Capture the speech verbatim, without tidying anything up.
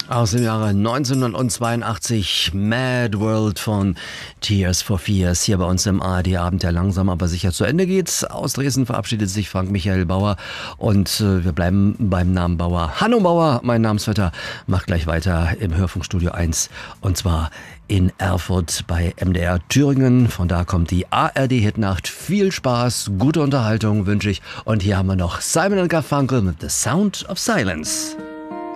Aus dem Jahre neunzehnhundertzweiundachtzig, Mad World von Tears for Fears, hier bei uns im A R D-Abend, der langsam aber sicher zu Ende geht. Aus Dresden verabschiedet sich Frank Michael Bauer und äh, wir bleiben beim Namen Bauer. Hanno Bauer, mein Namensvetter, macht gleich weiter im Hörfunkstudio eins und zwar in Erfurt bei M D R Thüringen. Von da kommt die A R D-Hitnacht. Viel Spaß, gute Unterhaltung wünsche ich. Und hier haben wir noch Simon and Garfunkel mit The Sound of Silence.